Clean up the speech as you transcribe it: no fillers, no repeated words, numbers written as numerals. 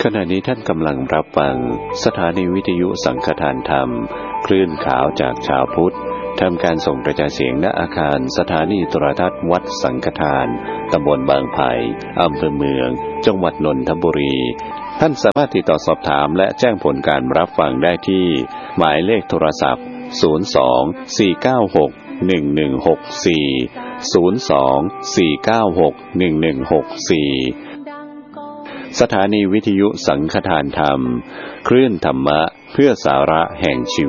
ขณะนี้ท่านกำลังรับฟังสถานีวิทยุสังฆทานธรรมคลื่นขาวจากชาวพุทธทำการส่งกระจายเสียงณอาคารสถานีโทรทัศน์วัดสังฆทานตำบลบางไผ่อำเภอเมืองจังหวัดนนทบุรีท่านสามารถติดต่อสอบถามและแจ้งผลการรับฟังได้ที่หมายเลขโทรศัพท์02-496-1164 สถานีวิทยุสังฆทานธรรมคลื่นธรรมะเพื่อสาระแห่งชีวิต